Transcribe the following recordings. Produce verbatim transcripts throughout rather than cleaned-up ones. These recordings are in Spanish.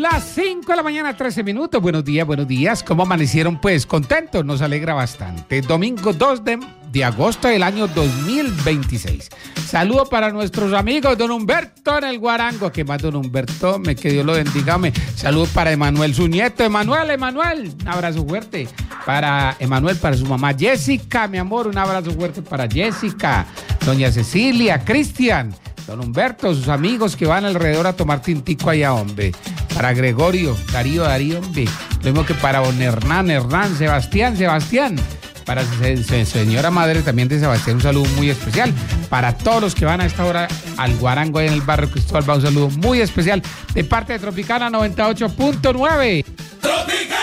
las cinco de la mañana, trece minutos. Buenos días, buenos días. ¿Cómo amanecieron? Pues contentos, nos alegra bastante. Domingo dos de, de agosto del año dos mil veintiséis. Saludo para nuestros amigos, don Humberto en el Guarango. ¿Qué más, don Humberto? Me que Dios lo bendiga. Saludo para Emanuel, su nieto. Emanuel, Emanuel, un abrazo fuerte para Emanuel, para su mamá Jessica, mi amor. Un abrazo fuerte para Jessica, doña Cecilia, Cristian, don Humberto, sus amigos que van alrededor a tomar tintico allá, hombre. Para Gregorio, Darío, Darío, hombre. Lo mismo que para don Hernán, Hernán, Sebastián, Sebastián. Para su señora madre también de Sebastián, un saludo muy especial. Para todos los que van a esta hora al Guarango ahí en el barrio Cristóbal, un saludo muy especial de parte de Tropicana noventa y ocho punto nueve. ¡Tropicana!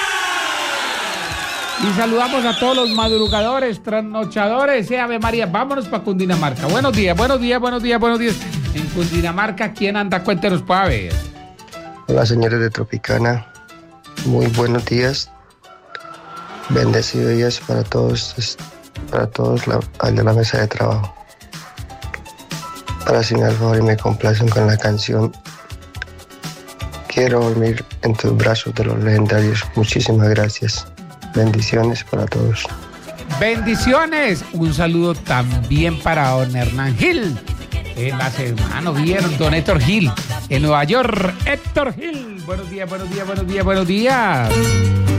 Y saludamos a todos los madrugadores, trasnochadores, eh, Ave María, vámonos para Cundinamarca. Buenos días, buenos días, buenos días, buenos días. En Cundinamarca, ¿quién anda? Cuéntenos, para ver. Hola, señores de Tropicana, muy buenos días. Bendecido días para todos, para todos la, al de la mesa de trabajo. Para si me al favor y me complacen con la canción Quiero dormir en tus brazos de los legendarios. Muchísimas gracias. Bendiciones para todos. Bendiciones. Un saludo también para don Hernán Gil. En la semana vieron don Héctor Gil. En Nueva York, Héctor Gil. Buenos días, buenos días, buenos días, buenos días.